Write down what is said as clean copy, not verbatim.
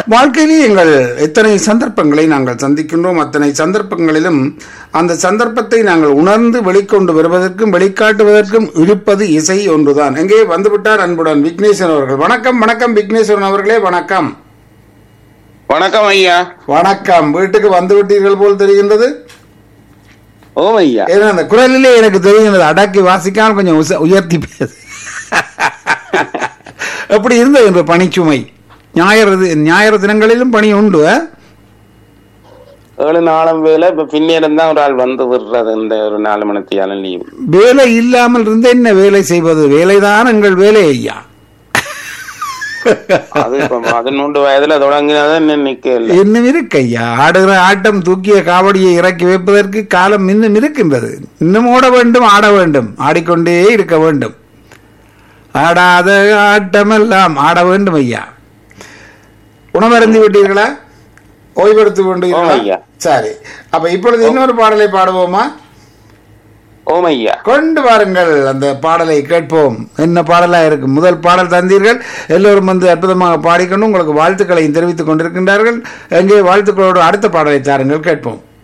வாழ்க்கையிலே எங்கள் எத்தனை சந்தர்ப்பங்களை நாங்கள் சந்திக்கின்றோம். அத்தனை சந்தர்ப்பங்களிலும் அந்த சந்தர்ப்பத்தை நாங்கள் உணர்ந்து வெளிக்கொண்டு வருவதற்கும் வெளிக்காட்டுவதற்கும் இருப்பது இசை ஒன்றுதான். எங்கே வந்துவிட்டார் அன்புடன் விக்னேஸ்வரன் அவர்கள். வணக்கம் வணக்கம் விக்னேஸ்வரன் அவர்களே, வணக்கம். வணக்கம் ஐயா. வணக்கம். வீட்டுக்கு வந்து விட்டீர்கள் போல் தெரிகின்றது. ஓம் ஐயா. ஏன்னா அந்த குரலிலே எனக்கு தெரிகின்றது, அடக்கி வாசிக்காமல் கொஞ்சம் உயர்த்தி பேசு. எப்படி இருந்தது என்ற பணிச்சுமை? ஞாயிறு தினங்களிலும் பணி உண்டு. 7 நாளும் வேலை. இப்ப பின்னேரம் தான் ஒரு ஆள் வந்து விடுறது. இந்த ஒரு 4 மணித்தியாலும் லீவ். வேலை இல்லாமல் இருந்து என்ன வேலை செய்வது? வேலைதான் எங்கள் வேலை ஐயா. அது 13 வயதுல தொடங்கினாதான் இன்னும் இருக்கு ஐயா. ஆடுகிற ஆட்டம், தூக்கிய காவடியை இறக்கி வைப்பதற்கு காலம் இன்னும் இருக்கின்றது. இன்னும் ஓட வேண்டும், ஆட வேண்டும், ஆடிக்கொண்டே இருக்க வேண்டும். ஆடாத ஆட்டமெல்லாம் ஆட வேண்டும் ஐயா. உணவருந்தி விட்டீர்களா? ஓய்வெடுத்து கொண்டீர்களா? சரி, அப்ப இப்பொழுது இன்னொரு பாடலை பாடுவோமா? ஓம் ஐயா. கொண்டு வாருங்கள், அந்த பாடலை கேட்போம். என்ன பாடலா இருக்கு? முதல் பாடல் தந்தீர்கள், எல்லோரும் வந்து அற்புதமாக பாடிக்கொண்டு உங்களுக்கு வாழ்த்துக்களையும் தெரிவித்துக் கொண்டிருக்கின்றார்கள். எங்கே வாழ்த்துக்களோடு அடுத்த பாடலை தாருங்கள், கேட்போம்.